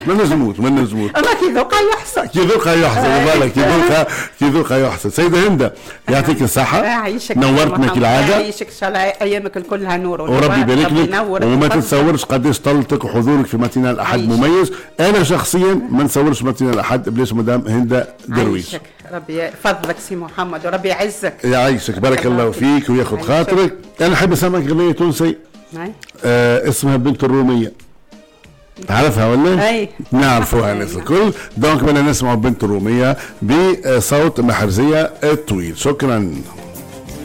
ما نجموش اما كي ذوقها يحصل كي ذوقها يحصل. سيدة هند يعطيك الصحة، نورتنا كالعادة. يعيشك ان شاء الله ايامك كلها نور وربي يبارك لك. وما تتصورش قداش طلتك وحضورك في ماتينال الاحد مميز. انا شخصيا ما نتصورش ماتينال الاحد بلاش مدام هند درويش. ربي يفضلك سي محمد وربي يعزك. يعيشك بارك الله فيك وياخذ خاطرك. انا حاب اسمعك غنية تونسي اسمها بنت الرومية، تعرفها ولا؟ اي نعرفوها الناس الكل. دونك بدنا نسمعوا بنت الرومية بصوت محرزية الطويل. شكرا.